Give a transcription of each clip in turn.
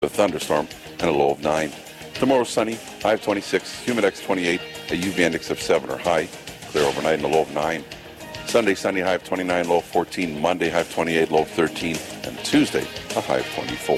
a thunderstorm, and a low of 9. Tomorrow sunny, high of 26, humidex 28, a UV index of 7 or high. Clear overnight and a low of 9. Sunday sunny, high of 29, low of 14. Monday high of 28, low of 13. And Tuesday, a high of 24.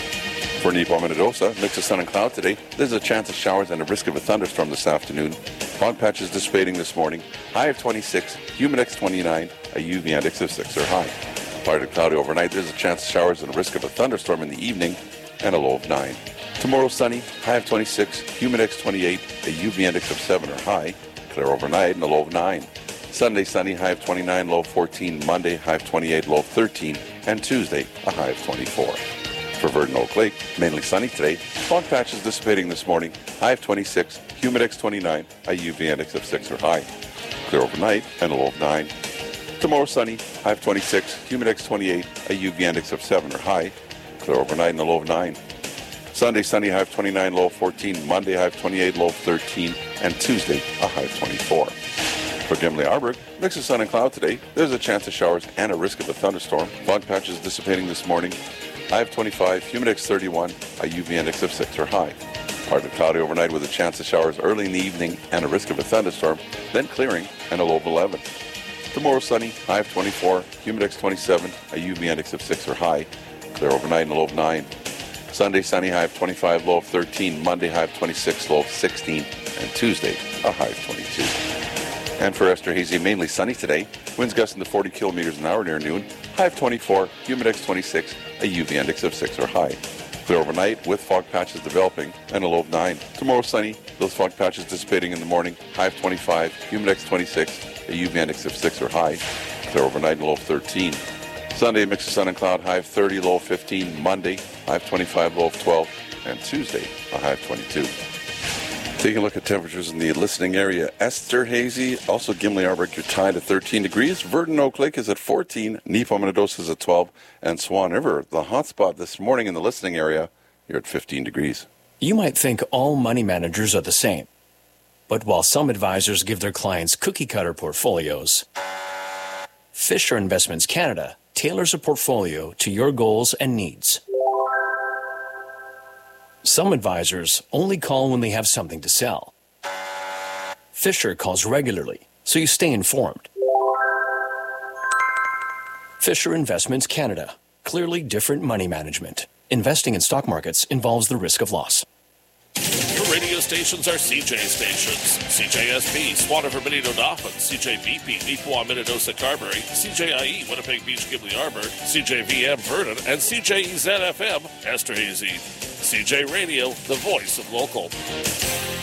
For Nipo Minnedosa, mix of sun and cloud today. There's a chance of showers and a risk of a thunderstorm this afternoon. Fog patches dissipating this morning. High of 26, humidex 29, a UV index of 6 or high. Partly cloudy overnight. There's a chance of showers and a risk of a thunderstorm in the evening and a low of 9. Tomorrow sunny, high of 26, humidex 28, a UV index of 7 or high. Clear overnight and a low of 9. Sunday sunny, high of 29, low of 14. Monday high of 28, low of 13. And Tuesday, a high of 24. For Verdun Oak Lake, mainly sunny today. Fog patches dissipating this morning. High of 26, humidex 29, a UV index of 6 or high. Clear overnight and a low of 9. Tomorrow sunny, high of 26, humidex 28, a UV index of 7 or high. Clear overnight and a low of 9. Sunday sunny, high of 29, low of 14. Monday high of 28, low of 13. And Tuesday, a high of 24. For Gimli Arborg, mix of sun and cloud today. There's a chance of showers and a risk of a thunderstorm. Fog patches dissipating this morning. High of 25, humidex 31, a UV index of 6 or high. Partly cloudy overnight with a chance of showers early in the evening and a risk of a thunderstorm, then clearing and a low of 11. Tomorrow sunny, high of 24, humidex 27, a UV index of 6 or high. Clear overnight and a low of 9. Sunday sunny, high of 25, low of 13. Monday high of 26, low of 16. And Tuesday, a high of 22. And for Esterhazy, mainly sunny today. Winds gusting to 40 kilometers an hour near noon. High of 24, humidex 26, a UV index of 6 or high. Clear overnight with fog patches developing and a low of 9. Tomorrow sunny, those fog patches dissipating in the morning. High of 25, humidex 26, a UV index of 6 or high. Clear overnight and a low of 13. Sunday, mix of sun and cloud, high of 30, low of 15. Monday, high of 25, low of 12. And Tuesday, a high of 22. Taking a look at temperatures in the listening area. Esterhazy, also Gimli Arborg, you're tied at 13 degrees. Verdun Oak Lake is at 14. Nipo Minnedosa is at 12. And Swan River, the hot spot this morning in the listening area, you're at 15 degrees. You might think all money managers are the same. But while some advisors give their clients cookie-cutter portfolios, Fisher Investments Canada tailors a portfolio to your goals and needs. Some advisors only call when they have something to sell. Fisher calls regularly, so you stay informed. Fisher Investments Canada. Clearly different money management. Investing in stock markets involves the risk of loss. Your radio stations are CJ stations. CJSB, Swan River, Benito Dauphin, CJBP, Nipoa, Minnedosa, Carberry, CJIE, Winnipeg Beach, Gimli Arborg, CJVM, Verdun, and CJEZ-FM, Esterhazy. CJ Radio, the voice of local.